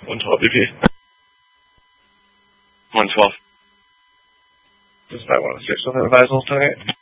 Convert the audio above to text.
112 BP. 112. This is 516 on the advisal tonight.